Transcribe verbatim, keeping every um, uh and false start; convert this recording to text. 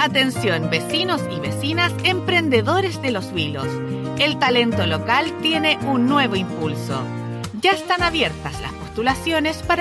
Atención, vecinos y vecinas, emprendedores de Los Vilos. El talento local tiene un nuevo impulso. Ya están abiertas las postulaciones para